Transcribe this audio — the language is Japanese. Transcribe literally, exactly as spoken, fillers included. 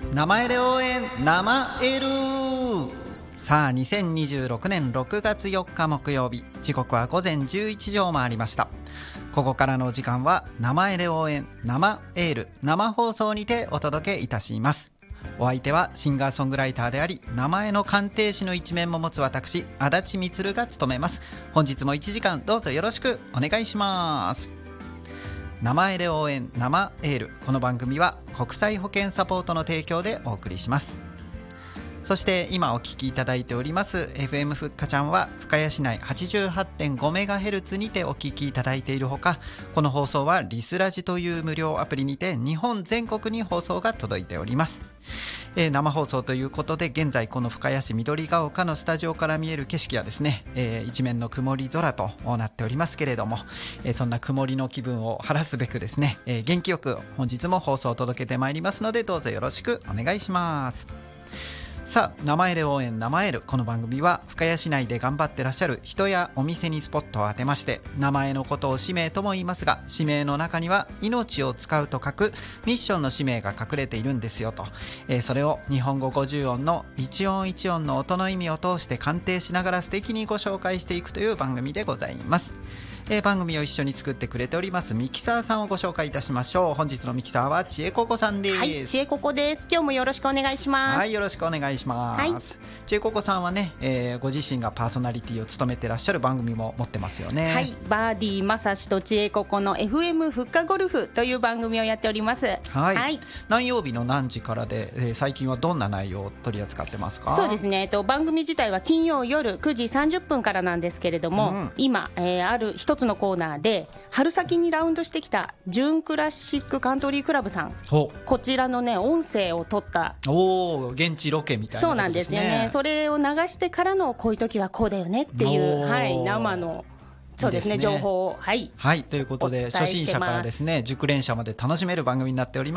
生エレ応援生エル。さあにせんにじゅうろくねんろくがつよっか木曜日、時刻は午前じゅういちじを回りました。ここからの時間は生エレ応援生エール生放送にてお届けいたします。お相手はシンガーソングライターであり名前の鑑定士の一面も持つ私、足立みつるが務めます。本日もいちじかんどうぞよろしくお願いします。生エレ応援生エール、この番組は国際保険サポートの提供でお送りします。そして今お聞きいただいております エフエム ふっかちゃんは深谷市内 はちじゅうはちてんごメガヘルツ にてお聞きいただいているほか、この放送はリスラジという無料アプリにて日本全国に放送が届いております。えー、生放送ということで現在この深谷市緑が丘のスタジオから見える景色はですね、えー、一面の曇り空となっておりますけれども、えー、そんな曇りの気分を晴らすべくですね、えー、元気よく本日も放送を届けてまいりますのでどうぞよろしくお願いします。さあ、生エレ応援生エル、この番組は深谷市内で頑張ってらっしゃる人やお店にスポットを当てまして、名前のことを使命とも言いますが、使命の中には命を使うと書くミッションの使命が隠れているんですよと、えー、それを日本語ごじゅう音の一音一音の音の意味を通して鑑定しながら素敵にご紹介していくという番組でございます。えー、番組を一緒に作ってくれておりますミキサーさんをご紹介いたしましょう。本日のミキサーはちえここさんです。 はい、ちえここです。今日もよろしくお願いします。 はい、よろしくお願いします。はい、ちえここさんはね、えー、ご自身がパーソナリティを務めてらっしゃる番組も持ってますよね。 はい、バーディーまさしとちえここの エフエム ふっかゴルフという番組をやっております。 はい、はい、何曜日の何時からで、えー、最近はどんな内容を取り扱ってますか？ そうですね、えっと、番組自体は金曜夜くじさんじゅっぷんからなんですけれども、うん、今、えー、ある一つのコーナーで春先にラウンドしてきた準クラシックカントリークラブさん、こちらのね音声を取ったお現地ロケみたいなことですね。 そうなんですよね。それを流してからのこういう時はこうだよねっていう、はい、生のそうですね、いいですね、情報を、はい、 はい、ということで初心者からですね熟練者まで楽しめる番組になっております。